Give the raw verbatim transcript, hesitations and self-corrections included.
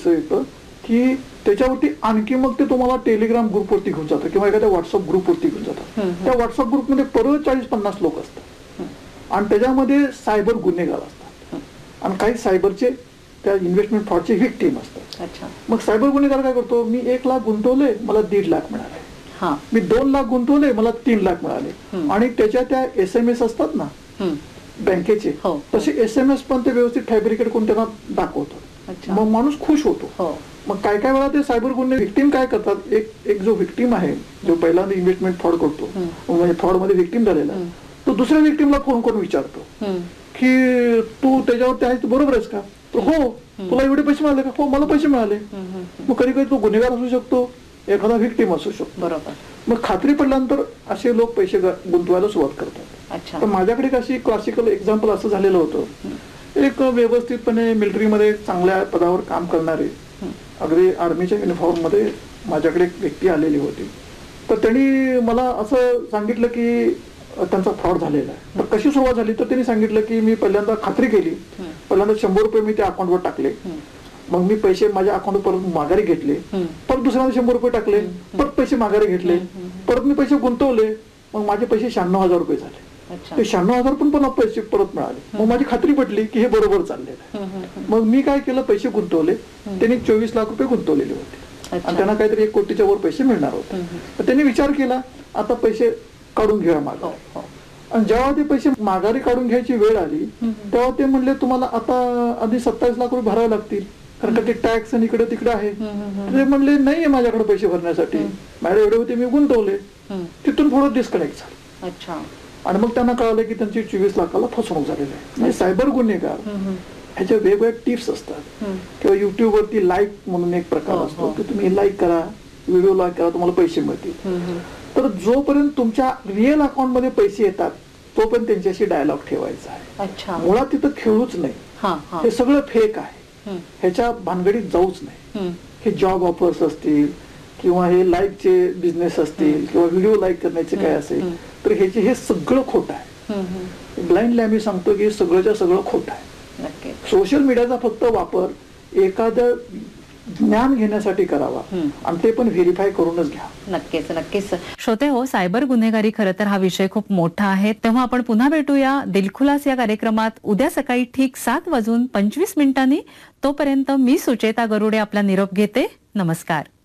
असं येतं की त्याच्यावरती आणखी मग ते तुम्हाला टेलिग्राम ग्रुपवरती घेऊन जातं किंवा एखाद्या व्हॉट्सअप ग्रुपवरती घेऊन जातात. त्या व्हॉट्सअप ग्रुपमध्ये परत चाळीस पन्नास लोक असतात आणि त्याच्यामध्ये सायबर गुन्हेगार असतात आणि काही सायबरचे त्या इन्व्हेस्टमेंट फ्रॉडचे व्हिक्टीम असतात. मग सायबर गुन्हेगार काय करतो, मी एक लाख गुंतवले मला दीड लाख मिळाले, मी दोन लाख गुंतवले मला तीन लाख मिळाले आणि त्याच्या त्या एस एम एस असतात ना बँकेचे, तसे एस एम एस पण ते व्यवस्थित फॅब्रिकेट करून त्यांना दाखवतात. मग माणूस खुश होतो. मग काय काय वेळा ते सायबर गुन्हे व्हिक्टीम काय करतात, एक एक जो व्हिक्टीम आहे जो पहिल्यांदा इन्व्हेस्टमेंट फ्रॉड करतो म्हणजे फ्रॉड मध्ये व्हिक्टीम झालेला तो दुसऱ्या व्हिक्टीमला फोन करून विचारतो की तू त्याच्यावरती आहेस बरोबर आहेस का, तो हो. तुला एवढे पैसे मिळाले का, हो मला पैसे मिळाले. मग कधी कधी तो गुन्हेगार असू शकतो, एखादा व्हिक्टीम असू शकतो. बरोबर. मग खात्री पडल्यानंतर असे लोक पैसे गुंतवायला सुरुवात करतात. तर माझ्याकडे अशी क्लासिकल एक्झाम्पल असं झालेलं होतं, एक व्यवस्थितपणे मिलिटरीमध्ये चांगल्या पदावर काम करणारे अगदी आर्मीच्या युनिफॉर्म मध्ये माझ्याकडे एक व्यक्ती आलेली होती. तर त्यांनी मला असं सांगितलं की त्यांचा फ्रॉड झालेला आहे. तर कशी सुरुवात झाली तर त्यांनी सांगितलं की मी पहिल्यांदा खात्री केली, पहिल्यांदा शंभर रुपये मी त्या अकाउंटवर टाकले, मग मी पैसे माझ्या अकाउंटवर परत माघारी घेतले, परत दुसऱ्यांदा शंभर रुपये टाकले, परत पैसे माघारी घेतले, परत मी पैसे गुंतवले, मग माझे पैसे शहाण्णव हजार रुपये झाले. ते शहाण्णव हजार पण पुन्हा पैसे परत मिळाले. मग माझी खात्री पटली की हे बरोबर चाललेलं आहे. मग मी काय केलं, पैसे गुंतवले. त्यांनी चोवीस लाख रुपये गुंतवलेले होते आणि त्यांना काहीतरी एक कोटीच्या वर पैसे मिळणार होते. तर त्यांनी विचार केला आता पैसे काढून घेऊया माघारी. आणि जेव्हा ते पैसे माघारी काढून घ्यायची वेळ आली तेव्हा ते म्हणले तुम्हाला आता आधी सत्तावीस लाख रुपये भरावे लागतील कारण का ते टॅक्स आणि इकडे तिकडे आहे. ते म्हणले नाहीये माझ्याकडे पैसे भरण्यासाठी, माझ्याकडे एवढे होते मी गुंतवले. तिथून पुढे डिस्कनेक्ट झालं आणि मग त्यांना कळालं की त्यांची चोवीस लाखाला फसवणूक झालेली आहे. म्हणजे सायबर गुन्हेगार ह्याच्या वेगवेगळ्या टिप्स असतात किंवा युट्यूब वरती लाईक म्हणून एक प्रकार असतो की तुम्ही लाईक करा, व्हिडिओ लाईक करा, तुम्हाला पैसे मिळतील. तर जोपर्यंत तुमच्या रिअल अकाउंट मध्ये पैसे येतात तोपर्यंत त्यांच्याशी डायलॉग ठेवायचा आहे. मुळात तिथं खेळूच नाही, हे सगळं फेक आहे, ह्याच्या भानगडीत जाऊच नाही. हे जॉब ऑफर्स असतील किंवा हे लाईकचे बिझनेस असतील किंवा व्हिडिओ लाईक करण्याचे काय असेल तर ह्याचे हे सगळं खोटं आहे. ब्लाइंडली आम्ही सांगतो की सगळंच्या सगळं खोटं आहे. सोशल मीडियाचा फक्त वापर एखाद्या ज्ञान घेण्यासाठी करावा आणि ते पण व्हेरीफाय करूनच घ्या. नक्कीच नक्कीच. श्रोते हो, सायबर गुन्हेगारी खरं तर हा विषय खूप मोठा आहे. तेव्हा आपण पुन्हा भेटूया दिलखुलास या कार्यक्रमात उद्या सकाळी ठीक सात वाजून पंचवीस मिनिटांनी. तोपर्यंत मी सुचेता गरुडे आपला निरोप घेते. नमस्कार.